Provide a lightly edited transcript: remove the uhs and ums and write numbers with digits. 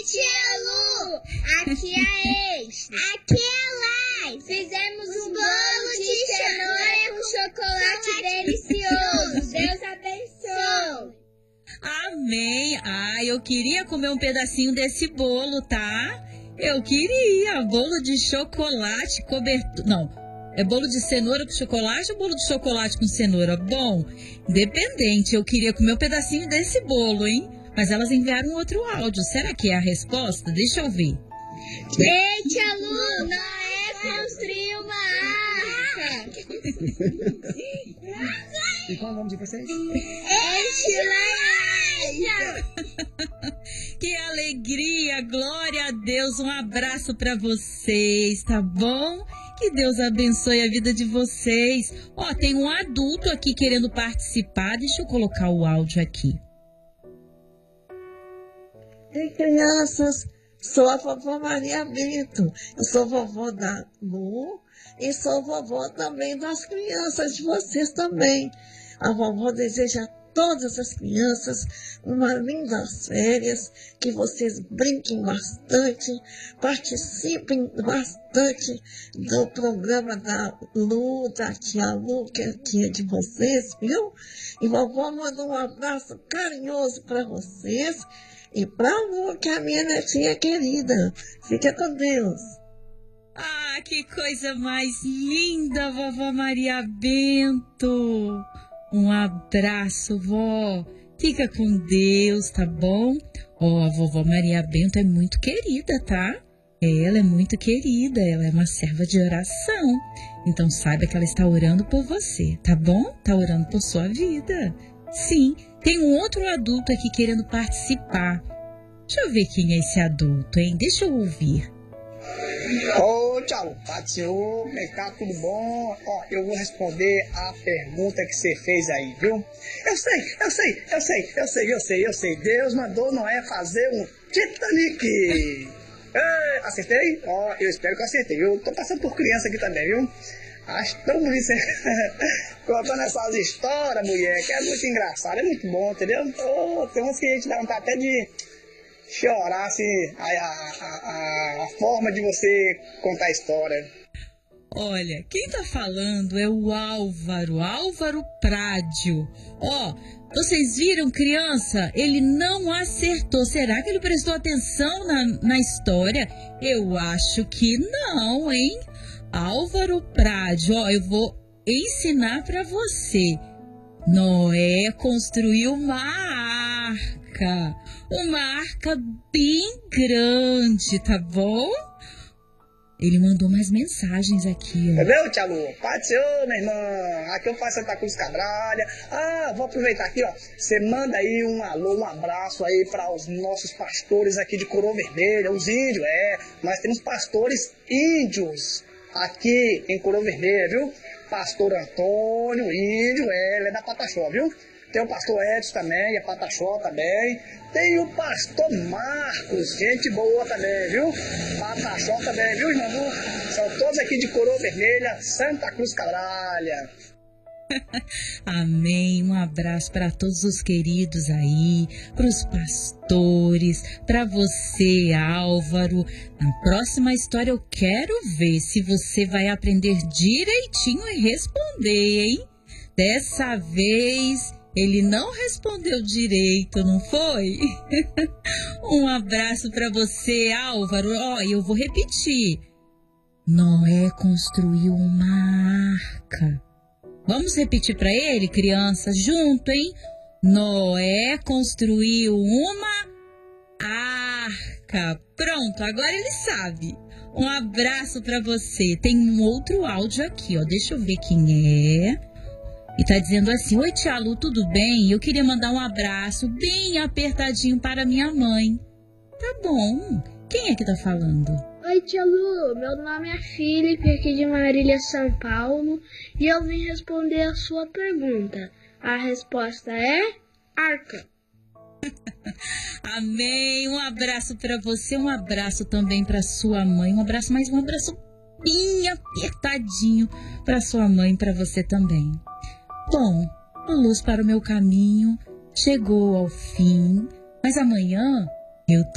tia Lu, aqui é a Ex, aqui é a Lai. Fizemos um bolo de cenoura com chocolate delicioso. Deus abençoe. Amém. Eu queria comer um pedacinho desse bolo, tá? Eu queria bolo de chocolate cobertura. Não, é bolo de cenoura com chocolate ou bolo de chocolate com cenoura? Bom, independente, eu queria comer um pedacinho desse bolo, hein? Mas elas enviaram outro áudio. Será que é a resposta? Deixa eu ver. Ei, tia Lu, Noé construiu uma arca. E qual é o nome de vocês? Que alegria, glória a Deus. Um abraço para vocês, tá bom? Que Deus abençoe a vida de vocês. Tem um adulto aqui querendo participar. Deixa eu colocar o áudio aqui. Ei, crianças, sou a vovó Maria Bento. Eu sou vovó da Lu e sou vovó também das crianças, de vocês também. A vovó deseja a todas as crianças umas lindas férias, que vocês brinquem bastante, participem bastante do programa da Lu, da tia Lu, que é tia de vocês, viu? E vovó manda um abraço carinhoso para vocês. E pra Lu, que é a minha netinha querida. Fica com Deus. Que coisa mais linda, vovó Maria Bento. Um abraço, vó. Fica com Deus, tá bom? A vovó Maria Bento é muito querida, tá? Ela é muito querida, ela é uma serva de oração. Então saiba que ela está orando por você, tá bom? Tá orando por sua vida. Sim, tem um outro adulto aqui querendo participar. Deixa eu ver quem é esse adulto, hein? Deixa eu ouvir. Tchau, Pai do Senhor, como é que tá? Tudo bom? Eu vou responder a pergunta que você fez aí, viu? Eu sei. Deus mandou Noé fazer um Titanic. Acertei? Eu espero que eu acertei. Eu tô passando por criança aqui também, viu? Acho tão bonito você contando essas histórias, mulher, que é muito engraçado, é muito bom, entendeu? Tem uns que a gente dá vontade até de chorar, assim, a forma de você contar a história. Olha, quem tá falando é o Álvaro Prádio. Vocês viram, criança? Ele não acertou. Será que ele prestou atenção na história? Eu acho que não, hein? Álvaro Prádio, eu vou ensinar para você. Noé construiu uma arca bem grande, tá bom? Ele mandou mais mensagens aqui, ó. Entendeu, tia Lu? Pai do Senhor, minha irmã. Aqui eu faço Santa Cruz Cabralha. Vou aproveitar aqui, ó. Você manda aí um alô, um abraço aí para os nossos pastores aqui de Coroa Vermelha, os índios, Nós temos pastores índios aqui em Coroa Vermelha, viu? Pastor Antônio, índio, ele é da Pataxó, viu? Tem o pastor Edson também, é Pataxó também. Tem o pastor Marcos, gente boa também, viu? Pataxó também, viu, irmão? São todos aqui de Coroa Vermelha, Santa Cruz Cabralha. Amém. Um abraço para todos os queridos aí, para os pastores, para você, Álvaro. Na próxima história eu quero ver se você vai aprender direitinho e responder, hein? Dessa vez ele não respondeu direito, não foi? Um abraço para você, Álvaro. Eu vou repetir. Noé construiu uma arca. Vamos repetir para ele, crianças, junto, hein? Noé construiu uma arca. Pronto, agora ele sabe. Um abraço para você. Tem um outro áudio aqui, ó. Deixa eu ver quem é. E tá dizendo assim: oi, tia Lu, tudo bem? Eu queria mandar um abraço bem apertadinho para minha mãe. Tá bom. Quem é que tá falando? Oi, tia Lu, meu nome é Felipe, aqui de Marília, São Paulo, e eu vim responder a sua pergunta. A resposta é arca. Amém, um abraço para você, um abraço também para sua mãe, um abraço bem apertadinho para sua mãe e para você também. Bom, a Luz para o Meu Caminho chegou ao fim, mas amanhã eu